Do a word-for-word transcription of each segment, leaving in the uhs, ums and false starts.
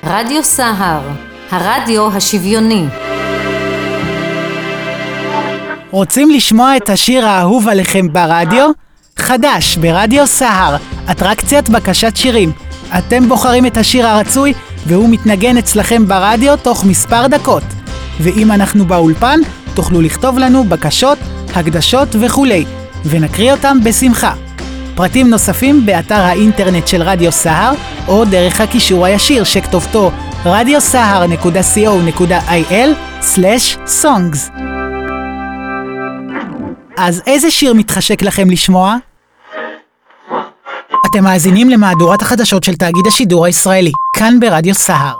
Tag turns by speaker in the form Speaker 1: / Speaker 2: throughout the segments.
Speaker 1: רדיו סהר, הרדיו השוויוני.
Speaker 2: רוצים לשמוע את השיר האהוב עליכם ברדיו? חדש ברדיו סהר, אטרקציית בקשת שירים. אתם בוחרים את השיר הרצוי והוא מתנגן אצלכם ברדיו תוך מספר דקות. ואם אנחנו באולפן, תוכלו לכתוב לנו בקשות, הקדשות וכולי, ונקריא אותם בשמחה. פרטים נוספים באתר האינטרנט של רדיו סהר, או דרך הקישור הישיר שכתובתו רדיו סהר נקודה סי או נקודה איי אל סלש סונגס. אז איזה שיר מתחשק לכם לשמוע? אתם מאזינים למהדורת החדשות של תאגיד השידור הישראלי, כאן ברדיו סהר.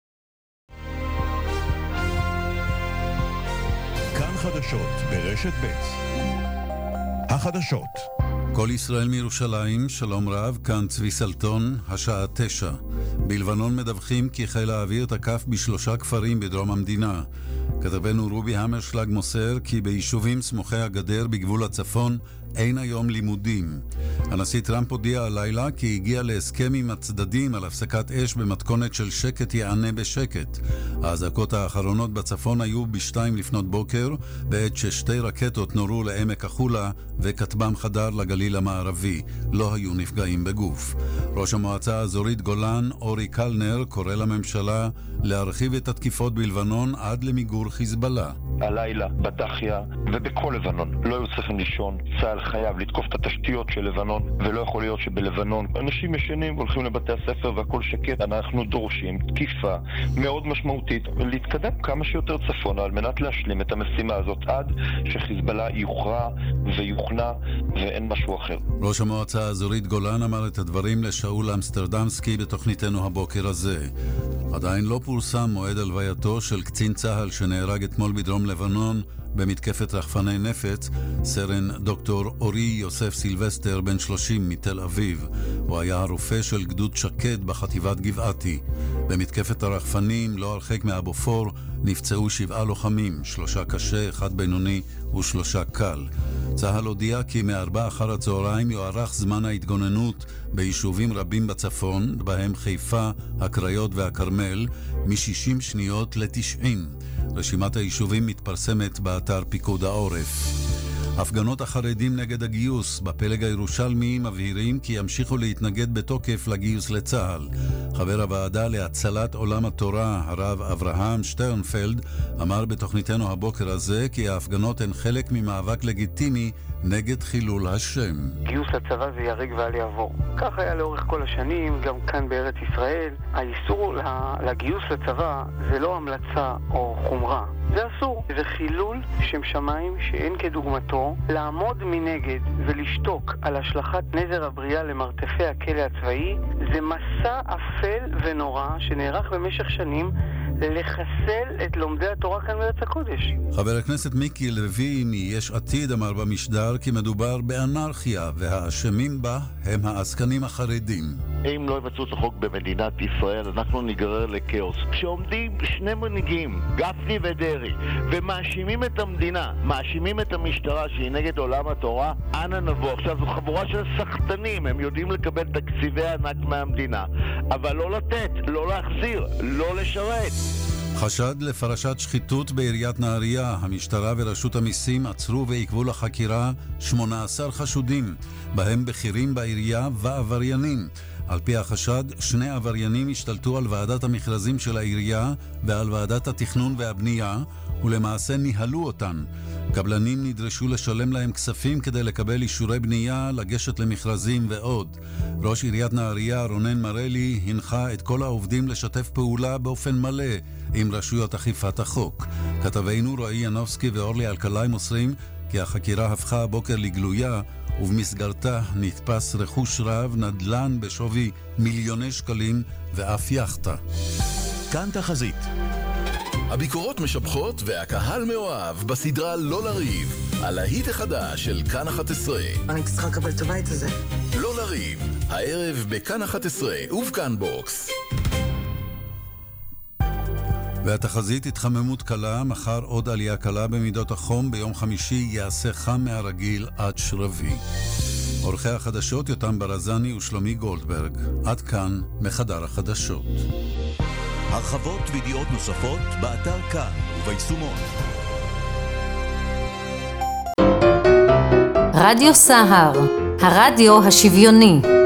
Speaker 3: כאן חדשות ברשת ב'. החדשות. כל ישראל מירושלים, שלום רב, כאן צבי סלטון, השעה תשע. בלבנון מדווחים כי חיל האוויר תקף בשלושה כפרים בדרום המדינה. כתבנו רובי המרשלג מוסר כי ביישובים סמוכי הגדר בגבול הצפון אין היום לימודים. הנשיא טראמפ הודיע הלילה כי הגיע להסכם עם הצדדים על הפסקת אש במתכונת של שקט יענה בשקט. האזעקות האחרונות בצפון היו בשתיים לפנות בוקר, בעת ששתי רקטות נורו לעמק החולה וכטב"ם חדר לגליל המערבי. לא היו נפגעים בגוף. ראש המועצה האזורית גולן, אורי קלנר, קורא לממשלה להרחיב את התקיפות בלבנון עד למיגור חיזבאללה.
Speaker 4: הלילה, בדחיה ובכל לבנון לא היו צריכים לישון. צה"ל חייב לתקוף את התשתיות של לבנון, ולא יכול להיות שבלבנון אנשים ישנים והולכים לבתי הספר והכל שקט. אנחנו דורשים תקיפה מאוד משמעותית להתקדם כמה שיותר צפונה על מנת להשלים את המשימה הזאת עד שחיזבאללה יוכרע ויוכנע ואין משהו אחר.
Speaker 3: ראש המועצה האזורית גולן אמר את הדברים לשאול אמסטרדמסקי בתוכניתנו הבוקר הזה. עדיין לא פורסם מועד הלווייתו של קצין צה"ל שנהרג אתמול בדרום לבנון במתקפת רחפני נפץ, סרן דוקטור אורי יוסף סילבסטר בן שלושים מתל אביב. הוא היה הרופא של גדוד שקד בחטיבת גבעתי. במתקפת הרחפנים לא הרחק מאבופור נפצעו שבעה לוחמים, שלושה קשה, אחד בינוני ושלושה קל. צה"ל הודיע כי מארבע אחר הצהריים יוארך זמן ההתגוננות ביישובים רבים בצפון, בהם חיפה, הקריות והכרמל, מ-שישים שניות ל-תשעים. רשימת היישובים מתפרסמת באתר פיקוד העורף. הפגנות החרדים נגד הגיוס בפלג הירושלמי מבהירים כי ימשיכו להתנגד בתוקף לגיוס לצה"ל. חבר הוועדה להצלת עולם התורה, הרב אברהם שטרנפלד, אמר בתוכניתנו הבוקר הזה כי ההפגנות הן חלק ממאבק לגיטימי נגד חילול השם.
Speaker 5: גיוס לצבא זה ירג ואל יעבור. כך היה לאורך כל השנים, גם כאן בארץ ישראל. האיסור לגיוס לצבא זה לא המלצה או חומרה. זה אסור. זה חילול שם שמיים שאין כדוגמתו. לעמוד מנגד ולשתוק על השלכת נזר הבריאה למרתפי הכלא הצבאי זה מסע אפל ונורא שנערך במשך שנים לחסל את לומדי התורה כאן בארץ הקודש.
Speaker 3: חבר הכנסת מיקי לוי מיש עתיד אמר במשדר כי מדובר באנרכיה והאשמים בה הם העסקנים החרדים.
Speaker 6: אם לא יבצעו את החוק במדינת ישראל אנחנו ניגרר לקאוס. כשעומדים שני מנהיגים, גפני ודרי, ומאשימים את המדינה, מאשימים את המשטרה שהיא נגד עולם התורה, אנה נבוא. עכשיו זו חבורה של סחטנים, הם יודעים לקבל תקציבי ענק מהמדינה, אבל לא לתת, לא להחזיר, לא לשרת.
Speaker 3: חשד לפרשת שחיתות בעיריית נהריה. המשטרה ורשות המיסים עצרו ועיכבו לחקירה שמונה עשר חשודים, בהם בכירים בעירייה ועבריינים. על פי החשד, שני עבריינים השתלטו על ועדת המכרזים של העירייה ועל ועדת התכנון והבנייה, ולמעשה ניהלו אותן. קבלנים נדרשו לשלם להם כספים כדי לקבל אישורי בנייה, לגשת למכרזים ועוד. ראש עיריית נהריה, רונן מרלי, הנחה את כל העובדים לשתף פעולה באופן מלא עם רשויות אכיפת החוק. כתבינו רועי ינובסקי ואורלי אלקלעי מוסרים כי החקירה הפכה הבוקר לגלויה, ובמסגרתה נתפס רכוש רב, נדל"ן בשווי מיליוני שקלים ואף יחטה.
Speaker 7: כאן תחזית. הביקורות משבחות והקהל מאוהב בסדרה לא לריב, הלהיט החדש של כאן אחת עשרה.
Speaker 8: אני צריכה לקבל את הבית הזה.
Speaker 7: לא לריב, הערב בכאן אחת עשרה ובכאן בוקס.
Speaker 3: והתחזית התחממות קלה, מחר עוד עלייה קלה במידות החום, ביום חמישי יעשה חם מהרגיל עד שרבי. עורכי החדשות יותם ברזני ושלומי גולדברג. עד כאן מחדר החדשות.
Speaker 9: הרחבות וידיעות נוספות באתר כאן וביישומון.
Speaker 1: רדיו סהר, הרדיו השוויוני.